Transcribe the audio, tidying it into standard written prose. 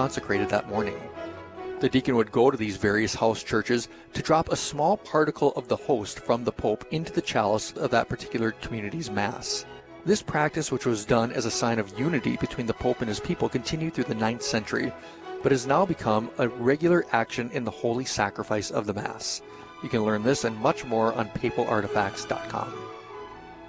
consecrated that morning. The deacon would go to these various house churches to drop a small particle of the host from the Pope into the chalice of that particular community's Mass. This practice, which was done as a sign of unity between the Pope and his people, continued through the 9th century, but has now become a regular action in the holy sacrifice of the Mass. You can learn this and much more on papalartifacts.com.